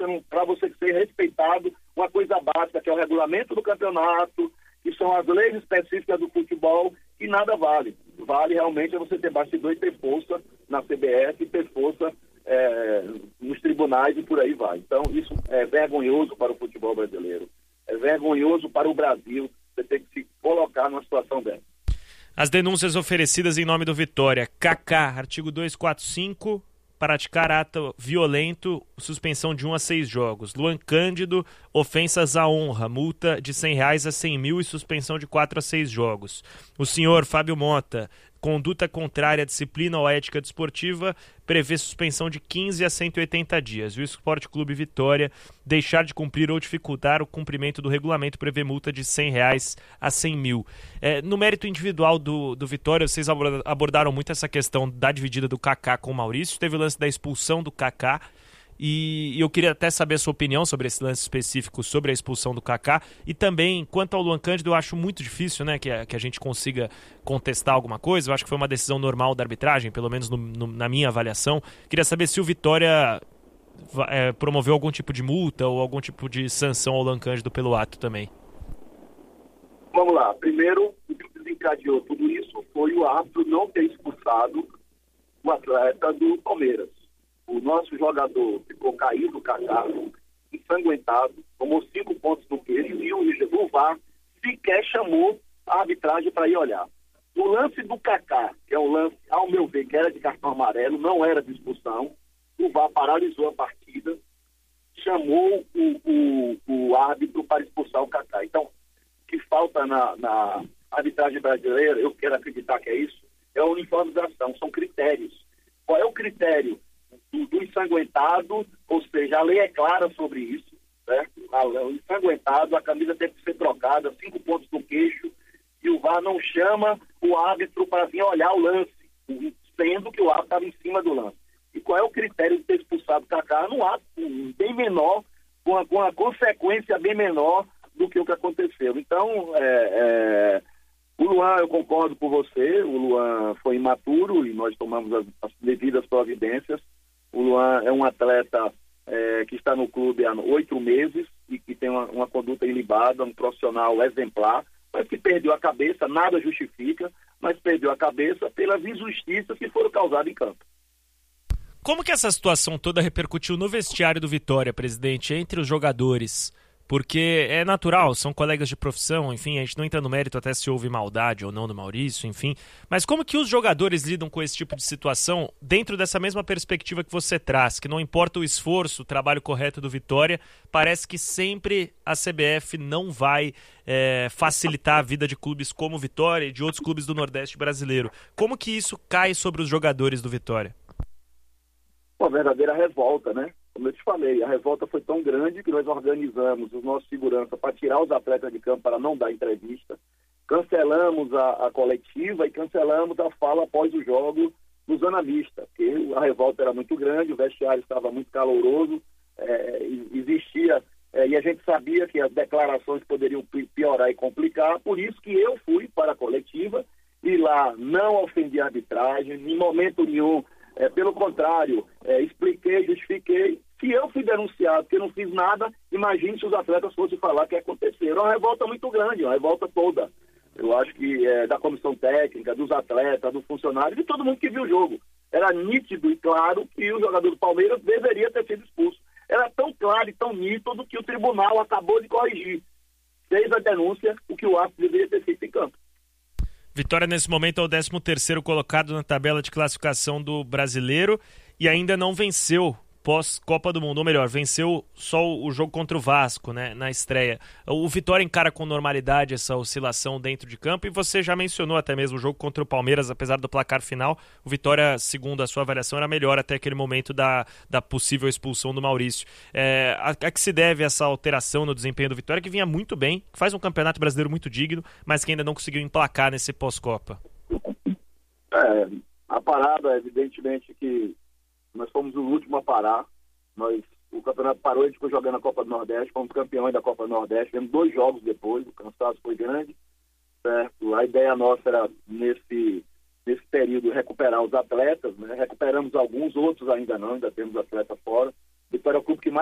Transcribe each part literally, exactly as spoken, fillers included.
para você ser respeitado, uma coisa básica, que é o regulamento do campeonato, que são as leis específicas do futebol, que nada vale. Vale realmente é você ter bastidor e ter força na C B F, ter força é, nos tribunais e por aí vai. Então, isso é vergonhoso para o futebol brasileiro. É vergonhoso para o Brasil você ter que se colocar numa situação dessa. As denúncias oferecidas em nome do Vitória. Kaká, artigo duzentos e quarenta e cinco, praticar ato violento, suspensão de um a seis jogos. Luan Cândido, ofensas à honra, multa de cem reais a cem mil e suspensão de quatro a seis jogos. O senhor Fábio Mota, conduta contrária à disciplina ou à ética desportiva, prevê suspensão de quinze a cento e oitenta dias. E o Esporte Clube Vitória deixar de cumprir ou dificultar o cumprimento do regulamento prevê multa de cem reais a cem mil. É, no mérito individual do, do Vitória, vocês abordaram muito essa questão da dividida do Kaká com o Maurício. Teve o lance da expulsão do Kaká. E eu queria até saber a sua opinião sobre esse lance específico, sobre a expulsão do Kaká. E também, quanto ao Luan Cândido, eu acho muito difícil, né, que, a, que a gente consiga contestar alguma coisa. Eu acho que foi uma decisão normal da arbitragem, pelo menos no, no, na minha avaliação. Queria saber se o Vitória é, promoveu algum tipo de multa ou algum tipo de sanção ao Luan Cândido pelo ato também. Vamos lá. Primeiro, o que desencadeou tudo isso foi o árbitro não ter expulsado o atleta do Palmeiras. O nosso jogador ficou caído, Kaká, ensanguentado, tomou cinco pontos no queixo e o, o V A R sequer chamou a arbitragem para ir olhar. O lance do Kaká, que é um lance, ao meu ver, que era de cartão amarelo, não era de expulsão, o V A R paralisou a partida, chamou o, o, o árbitro para expulsar o Kaká. Então, o que falta na, na arbitragem brasileira, eu quero acreditar que é isso, é a uniformização, são critérios. Qual é o critério do ensanguentado? Ou seja, a lei é clara sobre isso, certo? O ensanguentado, a camisa tem que ser trocada, cinco pontos no queixo, e o V A R não chama o árbitro para vir olhar o lance, sendo que o árbitro estava em cima do lance. E qual é o critério de ter expulsado o Kaká num ato bem menor, com a, com a consequência bem menor do que o que aconteceu? Então, é, é, o Luan, eu concordo com você, o Luan foi imaturo e nós tomamos as, as devidas providências. O Luan é um atleta é, que está no clube há oito meses e que tem uma, uma conduta ilibada, um profissional exemplar, mas que perdeu a cabeça, nada justifica, mas perdeu a cabeça pelas injustiças que foram causadas em campo. Como que essa situação toda repercutiu no vestiário do Vitória, presidente, entre os jogadores? Porque é natural, são colegas de profissão, enfim, a gente não entra no mérito até se houve maldade ou não do Maurício, enfim. Mas como que os jogadores lidam com esse tipo de situação dentro dessa mesma perspectiva que você traz, que não importa o esforço, o trabalho correto do Vitória, parece que sempre a C B F não vai é, facilitar a vida de clubes como o Vitória e de outros clubes do Nordeste brasileiro. Como que isso cai sobre os jogadores do Vitória? Uma verdadeira revolta, né? Como eu te falei, a revolta foi tão grande que nós organizamos os nossos segurança para tirar os atletas de campo para não dar entrevista, cancelamos a, a coletiva e cancelamos a fala após o jogo no Zona Mista, porque a revolta era muito grande, o vestiário estava muito caloroso, é, existia, é, e a gente sabia que as declarações poderiam piorar e complicar, por isso que eu fui para a coletiva e lá não ofendi a arbitragem, em momento nenhum. É, pelo contrário, é, expliquei, justifiquei. Se eu fui denunciado que eu não fiz nada, imagine se os atletas fossem falar que aconteceu. É uma revolta muito grande, uma revolta toda. Eu acho que é, da comissão técnica, dos atletas, do funcionário, de todo mundo que viu o jogo. Era nítido e claro que o jogador do Palmeiras deveria ter sido expulso. Era tão claro e tão nítido que o tribunal acabou de corrigir. Fez a denúncia, o que o árbitro deveria ter feito em campo. Vitória, nesse momento, é o décimo terceiro colocado na tabela de classificação do Brasileiro e ainda não venceu pós-Copa do Mundo, ou melhor, venceu só o jogo contra o Vasco, né, na estreia. O Vitória encara com normalidade essa oscilação dentro de campo e você já mencionou até mesmo o jogo contra o Palmeiras, apesar do placar final, o Vitória, segundo a sua avaliação, era melhor até aquele momento da, da possível expulsão do Maurício. É, a, a que se deve essa alteração no desempenho do Vitória, que vinha muito bem, que faz um campeonato brasileiro muito digno, mas que ainda não conseguiu emplacar nesse pós-Copa? É, a parada, evidentemente que nós fomos o último a parar. Nós, o campeonato parou, a gente ficou jogando a Copa do Nordeste, fomos campeões da Copa do Nordeste, tivemos dois jogos depois, o cansaço foi grande, certo? A ideia nossa era, nesse, nesse período, recuperar os atletas, né? Recuperamos alguns, outros ainda não, ainda temos atletas fora. Vitória é o clube que mais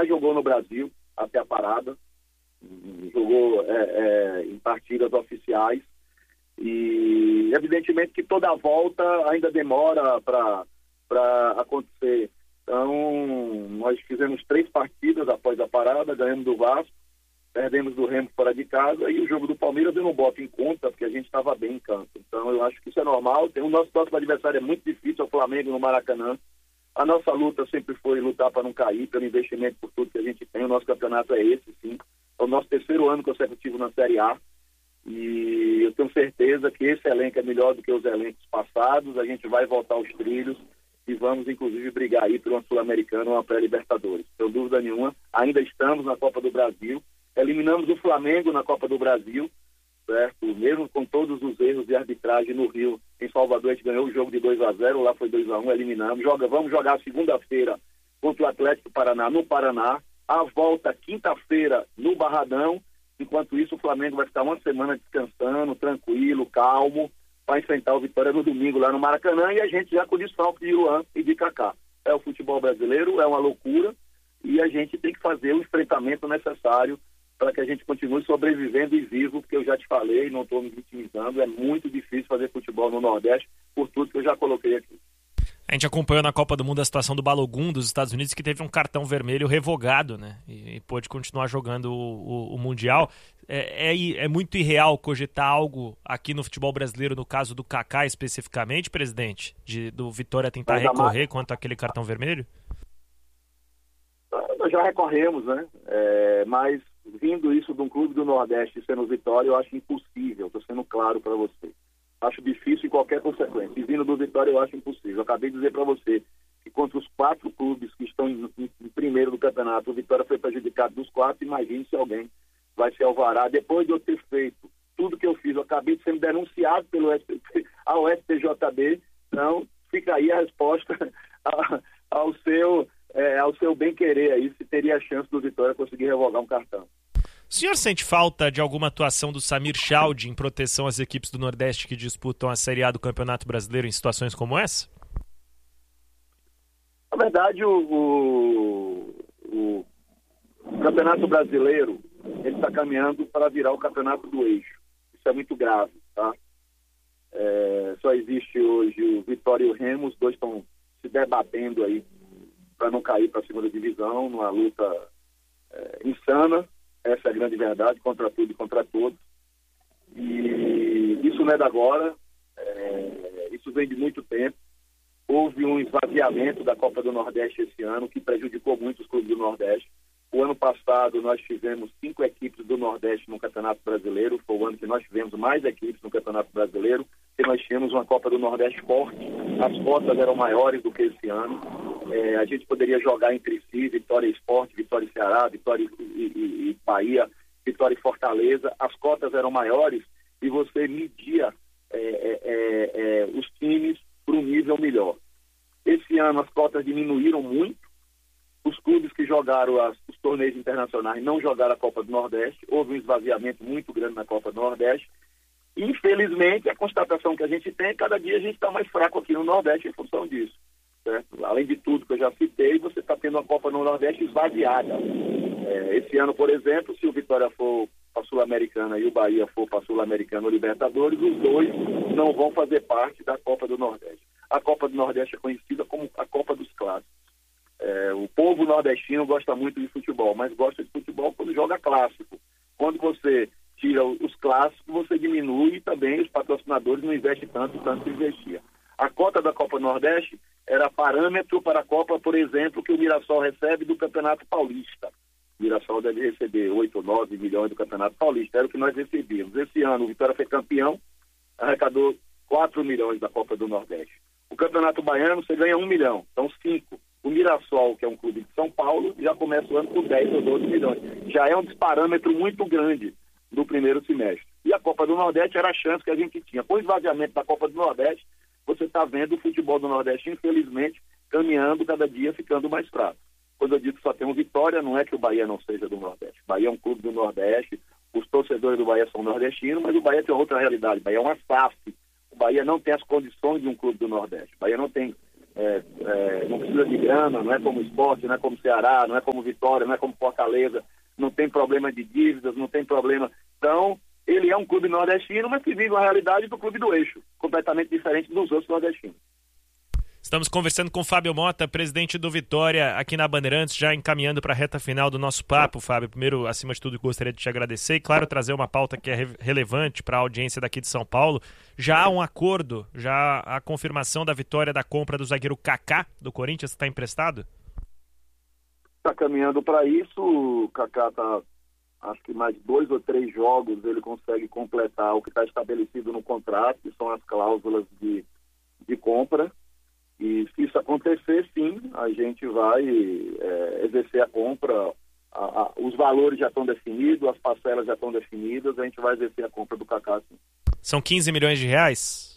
já jogou no Brasil até a parada, jogou é, é, em partidas oficiais, e evidentemente que toda a volta ainda demora para acontecer. Então, nós fizemos três partidas após a parada, ganhamos do Vasco, perdemos do Remo fora de casa, e o jogo do Palmeiras eu não boto em conta, porque a gente estava bem em campo. Então, eu acho que isso é normal. O nosso próximo adversário é muito difícil, é o Flamengo no Maracanã. A nossa luta sempre foi lutar para não cair, pelo investimento, por tudo que a gente tem. O nosso campeonato é esse, sim. É o nosso terceiro ano consecutivo na Série A. E eu tenho certeza que esse elenco é melhor do que os elencos passados. A gente vai voltar aos trilhos e vamos, inclusive, brigar aí por uma Sul-Americana ou uma pré-Libertadores. Sem dúvida nenhuma, ainda estamos na Copa do Brasil. Eliminamos o Flamengo na Copa do Brasil, certo? Mesmo com todos os erros de arbitragem no Rio, em Salvador, a gente ganhou o jogo de dois a zero, lá foi dois a um, eliminamos. Joga, vamos jogar segunda-feira contra o Atlético Paraná no Paraná, a volta quinta-feira no Barradão. Enquanto isso, o Flamengo vai ficar uma semana descansando, tranquilo, calmo, para enfrentar o Vitória no domingo lá no Maracanã, e a gente já com desfalque de Luan e de Kaká. É o futebol brasileiro, é uma loucura, e a gente tem que fazer o enfrentamento necessário para que a gente continue sobrevivendo e vivo, porque eu já te falei, não estou me vitimizando, é muito difícil fazer futebol no Nordeste, por tudo que eu já coloquei aqui. A gente acompanhou na Copa do Mundo a situação do Balogun dos Estados Unidos, que teve um cartão vermelho revogado, né? E, e pôde continuar jogando o, o, o Mundial. É, é, é muito irreal cogitar algo aqui no futebol brasileiro, no caso do Kaká especificamente, presidente? De, do Vitória tentar Mas, recorrer quanto àquele cartão vermelho? Nós já recorremos, né? É, mas vindo isso de um clube do Nordeste sendo Vitória, eu acho impossível, estou sendo claro para você. Acho difícil em qualquer consequência. E vindo do Vitória, eu acho impossível. Eu acabei de dizer para você que contra os quatro clubes que estão em, em, em primeiro do campeonato, o Vitória foi prejudicado dos quatro. Imagine se alguém vai se alvará. Depois de eu ter feito tudo que eu fiz, eu acabei de ser denunciado pelo S T J, ao S T J B. Então, fica aí a resposta ao seu, é, ao seu bem-querer aí, se teria a chance do Vitória conseguir revogar um cartão. O senhor sente falta de alguma atuação do Samir Chaldi em proteção às equipes do Nordeste que disputam a Série A do Campeonato Brasileiro em situações como essa? Na verdade, o, o, o Campeonato Brasileiro ele está caminhando para virar o Campeonato do Eixo. Isso é muito grave, tá? É, só existe hoje o Vitória e o Remo, os dois estão se debatendo aí para não cair para a segunda divisão, numa luta é, insana. Essa é a grande verdade, contra tudo e contra todos. E isso não é de agora, é, isso vem de muito tempo. Houve um esvaziamento da Copa do Nordeste esse ano, que prejudicou muito os clubes do Nordeste. O ano passado nós tivemos cinco equipes do Nordeste no Campeonato Brasileiro, foi o ano que nós tivemos mais equipes no Campeonato Brasileiro, e nós tínhamos uma Copa do Nordeste forte, as cotas eram maiores do que esse ano. É, a gente poderia jogar entre si, Vitória e Sport, Vitória e Ceará, Vitória e, e, e Bahia, Vitória e Fortaleza, as cotas eram maiores e você media é, é, é, os times para um nível melhor. Esse ano as cotas diminuíram muito, os clubes que jogaram as, os torneios internacionais não jogaram a Copa do Nordeste, houve um esvaziamento muito grande na Copa do Nordeste. Infelizmente, a constatação que a gente tem é que cada dia a gente está mais fraco aqui no Nordeste em função disso. Certo? Além de tudo que eu já citei, você está tendo uma Copa no Nordeste esvaziada. É, esse ano, por exemplo, se o Vitória for para a Sul-Americana e o Bahia for para a Sul-Americana ou Libertadores, os dois não vão fazer parte da Copa do Nordeste. A Copa do Nordeste é conhecida como a Copa dos Clássicos. É, o povo nordestino gosta muito de futebol, mas gosta de futebol quando joga clássico. Quando você tira os clássicos, você diminui e também os patrocinadores não investem tanto, tanto que investia. A cota da Copa Nordeste era parâmetro para a Copa, por exemplo, que o Mirassol recebe do Campeonato Paulista. O Mirassol deve receber oito ou nove milhões do Campeonato Paulista, era o que nós recebíamos. Esse ano o Vitória foi campeão, arrecadou quatro milhões da Copa do Nordeste. O Campeonato Baiano você ganha um milhão, então cinco. O Mirassol, que é um clube de São Paulo, já começa o ano com dez ou doze milhões. Já é um parâmetro muito grande no primeiro semestre. E a Copa do Nordeste era a chance que a gente tinha. Com o esvaziamento da Copa do Nordeste, você está vendo o futebol do Nordeste, infelizmente, caminhando cada dia, ficando mais fraco. Quando eu digo que só tem um Vitória, não é que o Bahia não seja do Nordeste. O Bahia é um clube do Nordeste, os torcedores do Bahia são nordestinos, mas o Bahia tem outra realidade. O Bahia é uma S A F. O Bahia não tem as condições de um clube do Nordeste. O Bahia não tem é, é, não precisa de grana, não é como Sport, não é como Ceará, não é como Vitória, não é como Fortaleza, não tem problema de dívidas, não tem problema. Então, ele é um clube nordestino, mas que vive uma realidade do clube do eixo, completamente diferente dos outros nordestinos. Estamos conversando com o Fábio Mota, presidente do Vitória, aqui na Bandeirantes, já encaminhando para a reta final do nosso papo, Fábio. Primeiro, acima de tudo, gostaria de te agradecer e, claro, trazer uma pauta que é re- relevante para a audiência daqui de São Paulo. Já há um acordo, já há a confirmação da vitória da compra do zagueiro Kaká, do Corinthians, que está emprestado? Está caminhando para isso, o Kaká está, acho que mais dois ou três jogos ele consegue completar o que está estabelecido no contrato, que são as cláusulas de, de compra. E se isso acontecer, sim, a gente vai é, exercer a compra, a, a, os valores já estão definidos, as parcelas já estão definidas, a gente vai exercer a compra do Kaká, sim. São quinze milhões de reais?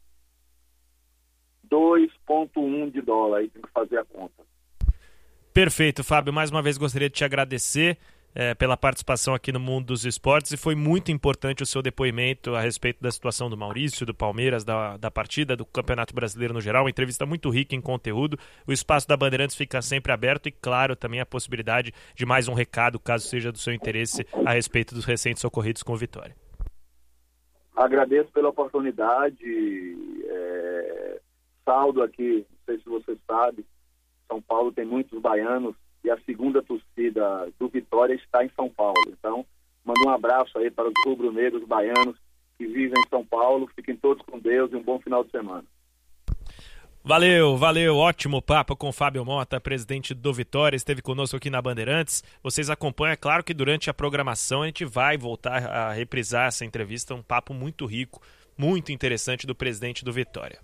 dois vírgula um de dólar, aí tem que fazer a conta. Perfeito, Fábio. Mais uma vez gostaria de te agradecer é, pela participação aqui no Mundo dos Esportes, e foi muito importante o seu depoimento a respeito da situação do Maurício, do Palmeiras, da, da partida, do Campeonato Brasileiro no geral. Uma entrevista muito rica em conteúdo. O espaço da Bandeirantes fica sempre aberto e, claro, também a possibilidade de mais um recado, caso seja do seu interesse, a respeito dos recentes ocorridos com o Vitória. Agradeço pela oportunidade. É... Saldo aqui, não sei se você sabe, São Paulo tem muitos baianos e a segunda torcida do Vitória está em São Paulo. Então, mando um abraço aí para os rubro-negros baianos que vivem em São Paulo. Fiquem todos com Deus e um bom final de semana. Valeu, valeu, ótimo papo com o Fábio Mota, presidente do Vitória, esteve conosco aqui na Bandeirantes. Vocês acompanham, é claro que durante a programação a gente vai voltar a reprisar essa entrevista, um papo muito rico, muito interessante do presidente do Vitória.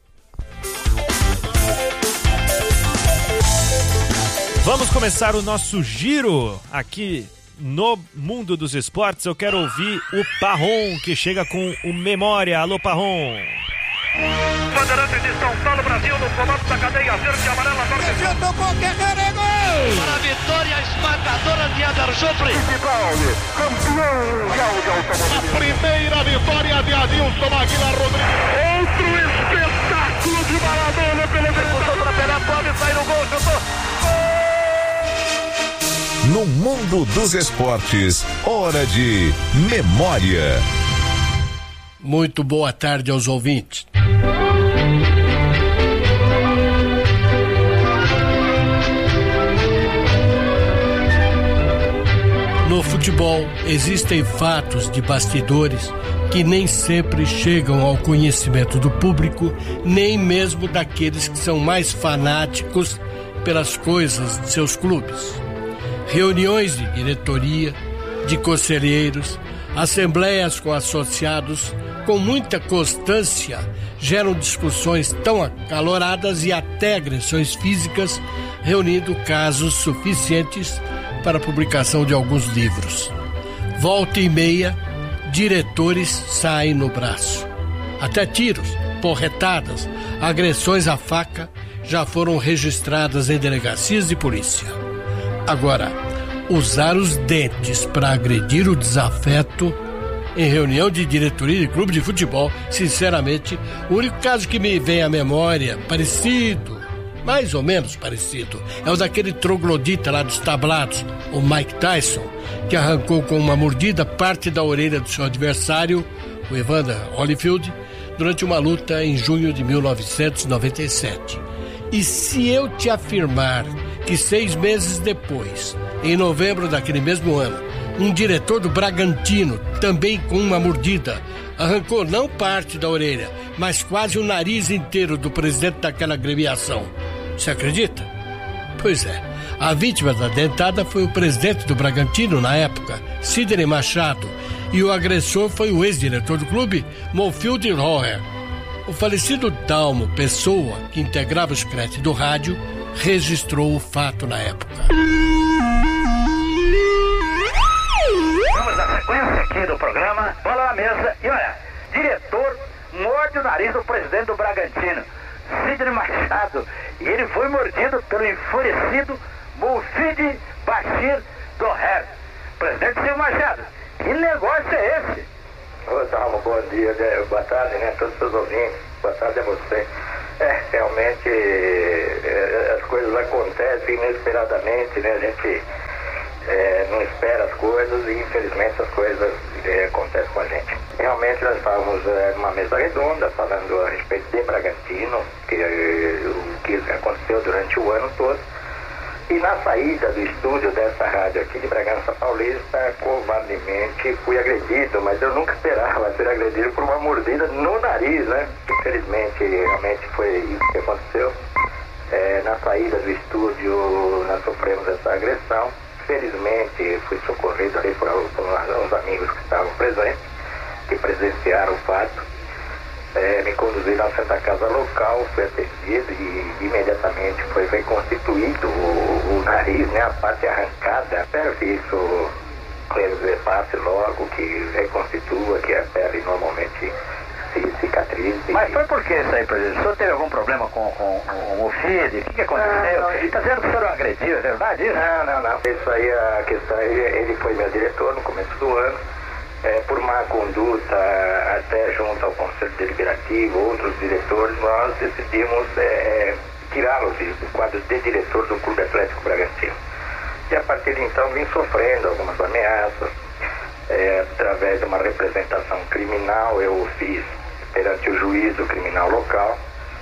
Vamos começar o nosso giro aqui no Mundo dos Esportes. Eu quero ouvir o Parron, que chega com o Memória. Alô, Parron. Bandeirantes de São Paulo, Brasil, no comando da cadeia verde e amarela. Acertou com Guerreiro, é gol! Para a vitória esmagadora de Eder Joffre. Campeão de automobilismo. A primeira vitória de Adilson Aguilar Rodrigues. Outro espetáculo de Maradona pela execução para Pelé, pode sair o gol, chutou. No Mundo dos Esportes, hora de Memória. Muito boa tarde aos ouvintes. No futebol, existem fatos de bastidores que nem sempre chegam ao conhecimento do público, nem mesmo daqueles que são mais fanáticos pelas coisas de seus clubes. Reuniões de diretoria, de conselheiros, assembleias com associados, com muita constância, geram discussões tão acaloradas e até agressões físicas, reunindo casos suficientes para a publicação de alguns livros. Volta e meia, diretores saem no braço. Até tiros, porretadas, agressões à faca já foram registradas em delegacias de polícia. Agora, usar os dentes para agredir o desafeto em reunião de diretoria de clube de futebol, sinceramente, o único caso que me vem à memória, parecido, mais ou menos parecido, é o daquele troglodita lá dos tablados, o Mike Tyson, que arrancou com uma mordida parte da orelha do seu adversário, o Evander Holyfield, durante uma luta em junho de mil novecentos e noventa e sete. E se eu te afirmar que seis meses depois, em novembro daquele mesmo ano, um diretor do Bragantino, também com uma mordida, arrancou não parte da orelha, mas quase o nariz inteiro do presidente daquela agremiação. Você acredita? Pois é, a vítima da dentada foi o presidente do Bragantino na época, Sidney Machado, e o agressor foi o ex-diretor do clube, Mofield Roher. O falecido Dalmo Pessoa, que integrava o Screte do rádio, registrou o fato na época. Vamos na sequência aqui do programa, bola na mesa e olha, diretor morde o nariz do presidente do Bragantino, Sidney Machado, e ele foi mordido pelo enfurecido Mofield Bashir Doher. Presidente Silvio Machado, que negócio é esse? Ô, Dalmo, bom dia, boa tarde, né, todos os seus ouvintes, boa tarde a você. É, realmente é, as coisas acontecem inesperadamente, né? A gente é, não espera as coisas e infelizmente as coisas é, acontecem com a gente. Realmente nós estávamos é, numa mesa redonda falando a respeito de Bragantino, que, é, o que aconteceu durante o ano todo. E na saída do estúdio dessa rádio aqui de Bragança Paulista, covardemente fui agredido, mas eu nunca esperava ser agredido por uma mordida no nariz, né? Infelizmente, realmente foi isso que aconteceu. É, na saída do estúdio, nós sofremos essa agressão. Felizmente, fui socorrido ali por, por uns amigos que estavam presentes, que presenciaram o fato. É, me conduziram à Santa Casa local, fui atendido e imediatamente foi reconstituído o, o nariz, né, a parte arrancada. Espero que isso passe logo, que reconstitua, que a pele normalmente se cicatrize. Mas foi por que isso aí, presidente? O senhor teve algum problema com, com, com o filho? O que, que aconteceu? Está dizendo que o senhor é agredido, é verdade isso? Não, não, não. Isso aí, a questão, ele, ele foi meu diretor no começo do ano. É, por má conduta, até junto ao Conselho Deliberativo, outros diretores, nós decidimos é, tirá-los do quadro de diretor do Clube Atlético Bragantino. E a partir de então vim sofrendo algumas ameaças, é, através de uma representação criminal, eu fiz perante o juízo criminal local,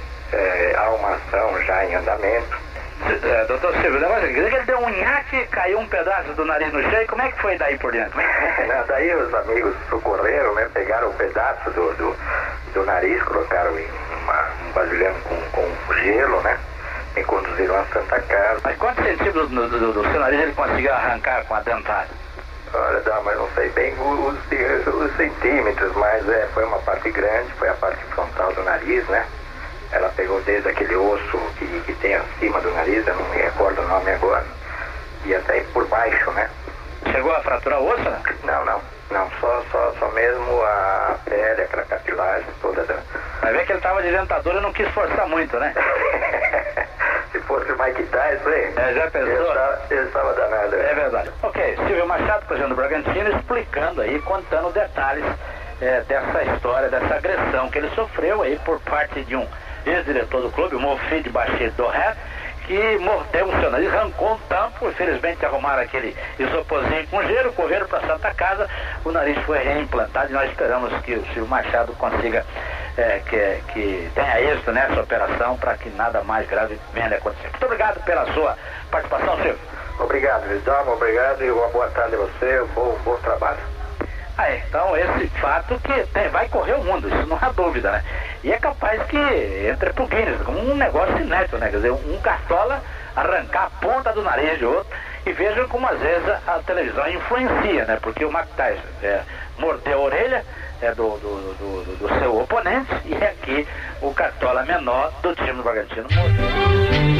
é, há uma ação já em andamento. É, doutor Silvio, ele deu um nhaque, caiu um pedaço do nariz no chão, como é que foi daí por diante? Não, daí os amigos socorreram, né, pegaram um pedaço do, do, do nariz, colocaram em uma, um vasilhame com, com gelo, né, e conduziram à Santa Casa. Mas quantos centímetros do, do, do seu nariz ele conseguiu arrancar com a dentada? Olha, não, mas não sei bem os, os, os centímetros, mas é, foi uma parte grande, foi a parte frontal do nariz, né. Ela pegou desde aquele osso que, que tem acima do nariz, eu não me recordo o nome agora, e até por baixo, né? Chegou a fraturar o osso, né? Não, não, não, só, só, só mesmo a pele, aquela cartilagem toda. Da... Vai ver que ele estava de dentadura e não quis forçar muito, né? Se fosse o Mike Tyson, hein? É, já pensou? Ele estava danado. É verdade. Ok, Silvio Machado, presidente do Bragantino, explicando aí, contando detalhes é, dessa história, dessa agressão que ele sofreu aí por parte de um ex-diretor do clube, o Mofid Bashir Doré, que mordeu o seu nariz, arrancou um tampo, infelizmente arrumaram aquele isoporzinho com gelo, correram para a Santa Casa, o nariz foi reimplantado e nós esperamos que o Silvio Machado consiga, é, que, que tenha êxito nessa operação para que nada mais grave venha a acontecer. Muito obrigado pela sua participação, Silvio. Obrigado, Vidal, obrigado e uma boa tarde a você, um bom, bom trabalho. Ah, então esse fato que tem, vai correr o mundo, isso não há dúvida, né? E é capaz que entre pro Guinness, como um negócio inédito, né? Quer dizer, um cartola arrancar a ponta do nariz de outro, e vejam como às vezes a, a televisão influencia, né? Porque o Mike Tyson é, mordeu a orelha é, do, do, do, do seu oponente, e aqui o cartola menor do time do Bragantino mordeu.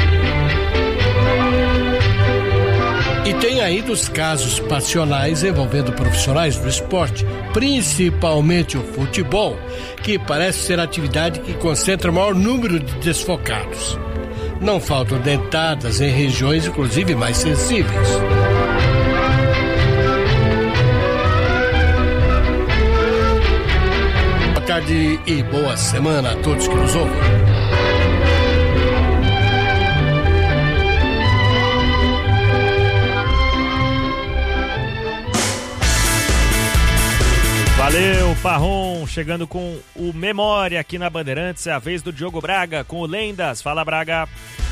E tem ainda os casos passionais envolvendo profissionais do esporte, principalmente o futebol, que parece ser a atividade que concentra o maior número de desfocados. Não faltam dentadas em regiões, inclusive, mais sensíveis. Boa tarde e boa semana a todos que nos ouvem. Valeu, Parron, chegando com o Memória aqui na Bandeirantes, é a vez do Diogo Braga com o Lendas. Fala, Braga.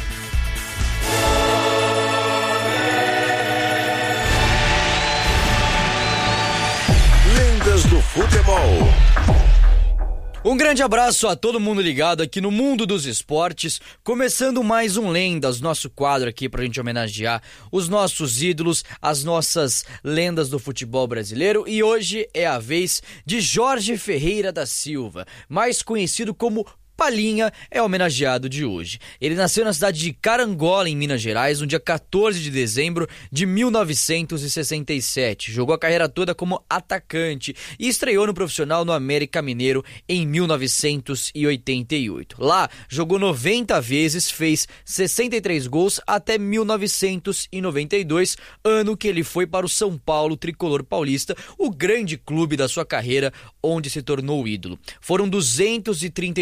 Lendas do futebol. Um grande abraço a todo mundo ligado aqui no Mundo dos Esportes, começando mais um Lendas, nosso quadro aqui pra gente homenagear os nossos ídolos, as nossas lendas do futebol brasileiro, e hoje é a vez de Jorge Ferreira da Silva, mais conhecido como Palinha, é homenageado de hoje. Ele nasceu na cidade de Carangola, em Minas Gerais, no dia quatorze de dezembro de mil novecentos e sessenta e sete. Jogou a carreira toda como atacante e estreou no profissional no América Mineiro em mil novecentos e oitenta e oito. Lá, jogou noventa vezes, fez sessenta e três gols até mil novecentos e noventa e dois, ano que ele foi para o São Paulo Tricolor Paulista, o grande clube da sua carreira, onde se tornou ídolo. Foram duzentos e trinta e dois jogos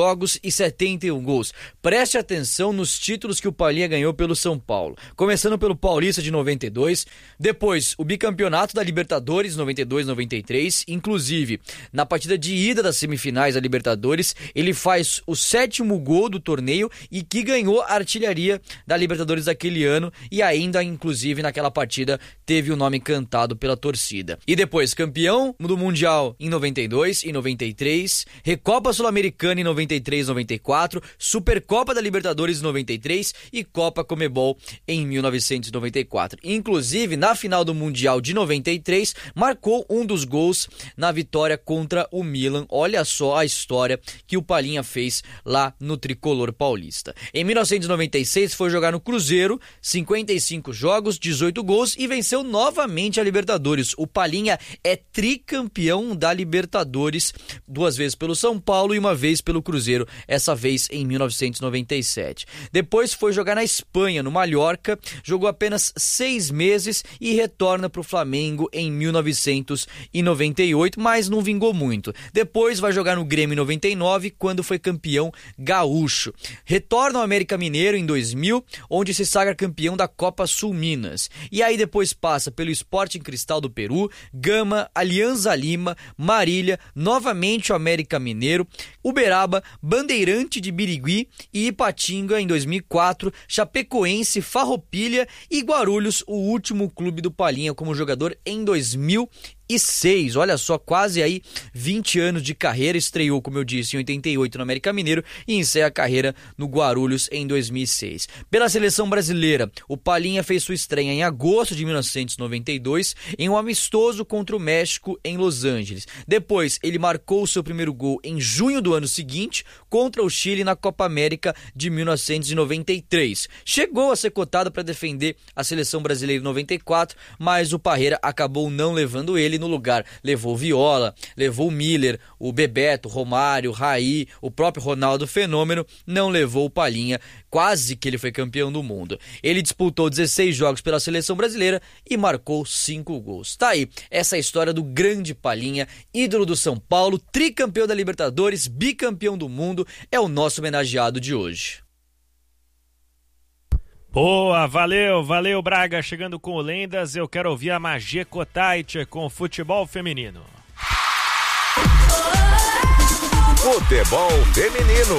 jogos e setenta e um gols. Preste atenção nos títulos que o Palinha ganhou pelo São Paulo. Começando pelo Paulista de noventa e dois, depois o bicampeonato da Libertadores noventa e dois noventa e três, inclusive na partida de ida das semifinais da Libertadores, ele faz o sétimo gol do torneio e que ganhou a artilharia da Libertadores daquele ano e ainda, inclusive, naquela partida teve o nome cantado pela torcida. E depois, campeão do Mundial em noventa e dois e noventa e três, Recopa Sul-Americana em noventa e três noventa e quatro, Supercopa da Libertadores em noventa e três e Copa Comebol em mil novecentos e noventa e quatro. Inclusive, na final do Mundial de noventa e três, marcou um dos gols na vitória contra o Milan. Olha só a história que o Palinha fez lá no tricolor paulista. Em mil novecentos e noventa e seis foi jogar no Cruzeiro, cinquenta e cinco jogos, dezoito gols e venceu novamente a Libertadores. O Palinha é tricampeão da Libertadores, duas vezes pelo São Paulo e uma vez pelo Cruzeiro, essa vez em mil novecentos e noventa e sete. Depois foi jogar na Espanha, no Mallorca, jogou apenas seis meses e retorna para o Flamengo em mil novecentos e noventa e oito, mas não vingou muito. Depois vai jogar no Grêmio em noventa e nove, quando foi campeão gaúcho. Retorna ao América Mineiro em dois mil, onde se sagra campeão da Copa Sul Minas. E aí depois passa pelo Sporting Cristal do Peru, Gama, Alianza Lima, Marília, novamente o América Mineiro, Uberaba, Bandeirante de Birigui e Ipatinga em dois mil e quatro, Chapecoense, Farroupilha e Guarulhos, o último clube do Palinha como jogador em dois mil e seis. Olha só, quase aí vinte anos de carreira. Estreou, como eu disse, em oitenta e oito no América Mineiro e encerra a carreira no Guarulhos em dois mil e seis. Pela seleção brasileira, o Palinha fez sua estreia em agosto de mil novecentos e noventa e dois em um amistoso contra o México em Los Angeles. Depois, ele marcou o seu primeiro gol em junho do ano seguinte contra o Chile na Copa América de mil novecentos e noventa e três. Chegou a ser cotado para defender a seleção brasileira em noventa e quatro, mas o Parreira acabou não levando ele. No lugar, levou Viola, levou Miller, o Bebeto, Romário, Raí, o próprio Ronaldo Fenômeno, não levou o Palinha, quase que ele foi campeão do mundo. Ele disputou dezesseis jogos pela seleção brasileira e marcou cinco gols. Tá aí, essa é a história do grande Palinha, ídolo do São Paulo, tricampeão da Libertadores, bicampeão do mundo, é o nosso homenageado de hoje. Boa, valeu, valeu Braga, chegando com o Lendas, eu quero ouvir a Magê Kotait com o futebol feminino. Futebol feminino.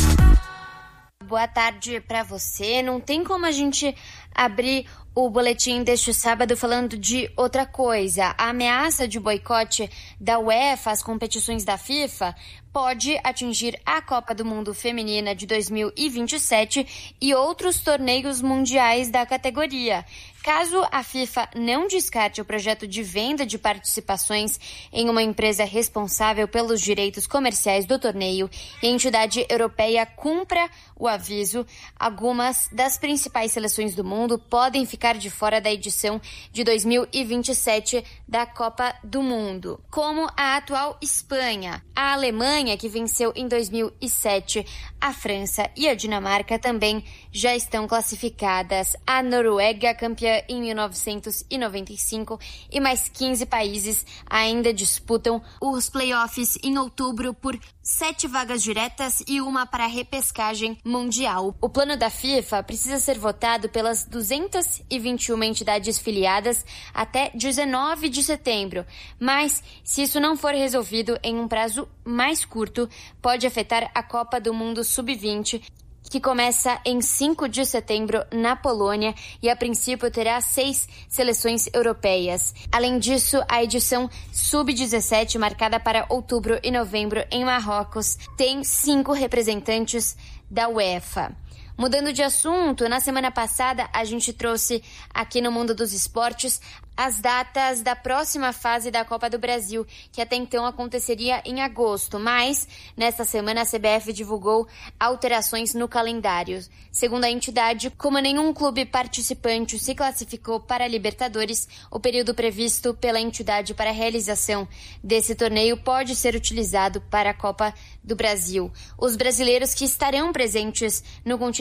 Boa tarde pra você, não tem como a gente abrir o boletim deste sábado falando de outra coisa. A ameaça de boicote da UEFA às competições da FIFA pode atingir a Copa do Mundo Feminina de dois mil e vinte e sete e outros torneios mundiais da categoria. Caso a FIFA não descarte o projeto de venda de participações em uma empresa responsável pelos direitos comerciais do torneio e a entidade europeia cumpra o aviso, algumas das principais seleções do mundo podem ficar de fora da edição de dois mil e vinte e sete da Copa do Mundo, como a atual Espanha. A Alemanha, que venceu em dois mil e sete, a França e a Dinamarca também já estão classificadas. A Noruega, campeã em mil novecentos e noventa e cinco, e mais quinze países ainda disputam os playoffs em outubro por sete vagas diretas e uma para a repescagem mundial. O plano da FIFA precisa ser votado pelas duzentas e vinte e uma entidades filiadas até dezenove de setembro, mas se isso não for resolvido em um prazo mais curto, pode afetar a Copa do Mundo sub vinte, que começa em cinco de setembro na Polônia e a princípio terá seis seleções europeias. Além disso, a edição sub dezessete, marcada para outubro e novembro em Marrocos, tem cinco representantes da UEFA. Mudando de assunto, na semana passada a gente trouxe aqui no Mundo dos Esportes as datas da próxima fase da Copa do Brasil, que até então aconteceria em agosto, mas nesta semana a C B F divulgou alterações no calendário. Segundo a entidade, como nenhum clube participante se classificou para a Libertadores, o período previsto pela entidade para a realização desse torneio pode ser utilizado para a Copa do Brasil. Os brasileiros que estarão presentes no continente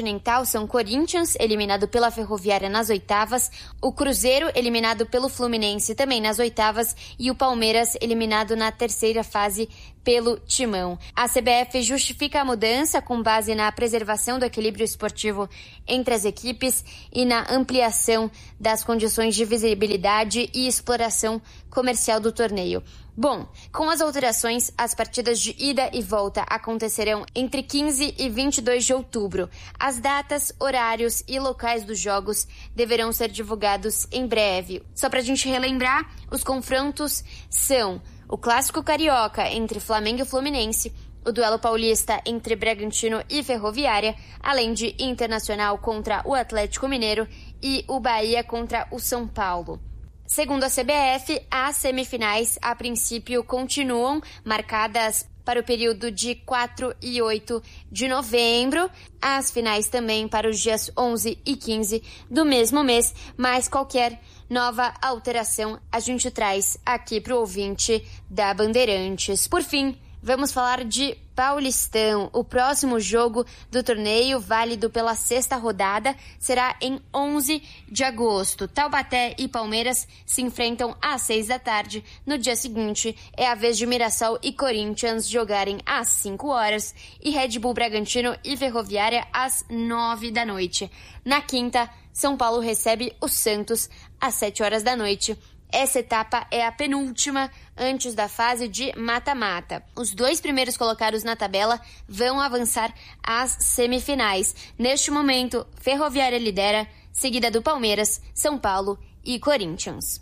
Continental são Corinthians, eliminado pela Ferroviária nas oitavas, o Cruzeiro, eliminado pelo Fluminense também nas oitavas, e o Palmeiras, eliminado na terceira fase pelo Timão. A C B F justifica a mudança com base na preservação do equilíbrio esportivo entre as equipes e na ampliação das condições de visibilidade e exploração comercial do torneio. Bom, com as alterações, as partidas de ida e volta acontecerão entre quinze e vinte e dois de outubro. As datas, horários e locais dos jogos deverão ser divulgados em breve. Só pra gente relembrar, os confrontos são o Clássico Carioca entre Flamengo e Fluminense, o duelo paulista entre Bragantino e Ferroviária, além de Internacional contra o Atlético Mineiro e o Bahia contra o São Paulo. Segundo a C B F, as semifinais, a princípio, continuam marcadas para o período de quatro e oito de novembro, as finais também para os dias onze e quinze do mesmo mês, mas qualquer nova alteração a gente traz aqui para o ouvinte da Bandeirantes. Por fim, vamos falar de Paulistão. O próximo jogo do torneio, válido pela sexta rodada, será em onze de agosto. Taubaté e Palmeiras se enfrentam às seis da tarde. No dia seguinte, é a vez de Mirassol e Corinthians jogarem às cinco horas e Red Bull Bragantino e Ferroviária às nove da noite. Na quinta, São Paulo recebe o Santos às sete horas da noite. Essa etapa é a penúltima antes da fase de mata-mata. Os dois primeiros colocados na tabela vão avançar às semifinais. Neste momento, Ferroviária lidera, seguida do Palmeiras, São Paulo e Corinthians.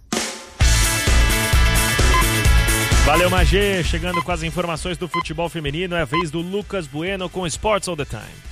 Valeu, Magê. Chegando com as informações do futebol feminino, é a vez do Lucas Bueno com Sports All The Time.